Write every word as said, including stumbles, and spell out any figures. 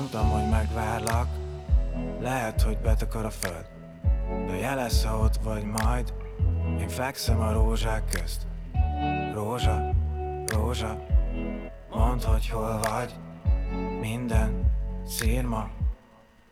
mondtam, hogy megvárlak, lehet, hogy betakar a föld, de jelesz, ha ott vagy majd. Én fekszem a rózsák közt. Rózsa, rózsa, mondd, hogy hol vagy. Minden szírma